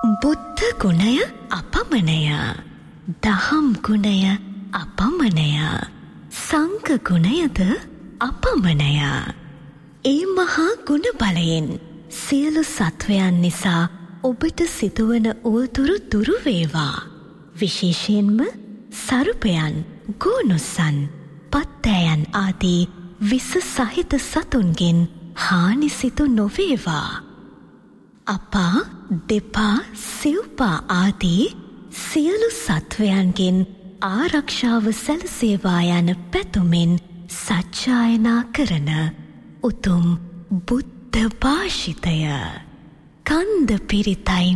බුද්ධ ගුණය අපමණය. දහම් ගුණය අපමණය. සංඝ ගුණයද අපමණය. ඒ මහා ගුණ බලයෙන් සියලු සත්වයන් නිසා ඔබට සිදුවන උවදුරු දුරු වේවා. විශේෂයෙන්ම සරුපයන්, ගෝනුස්සන්, පත්තෑයන් ආදී විස සහිත සතුන්ගෙන් හානි සිදු නොවේවා. අපා, දෙපා, සිව්පා ආදී සියලු සත්වයන්ගෙන් ආරක්ෂාව සැලසේවා යන පැතුමෙන් සජ්ජායනා කරන උතුම් බුද්ධ භාෂිතය කන්ද පිරිතයි